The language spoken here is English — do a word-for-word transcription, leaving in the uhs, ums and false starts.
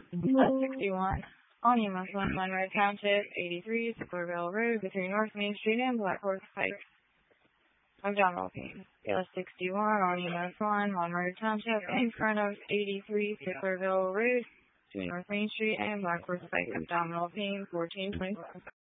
sixty-one on U S one Monroe Township, eighty-three Sicklerville Road between North Main Street and Black Horse Pike. Abdominal pain. Scale sixty-one on U S one Monroe Township in front of eighty-three Sicklerville Road between North Main Street and Black Horse Pike. Abdominal pain, fourteen twenty-four.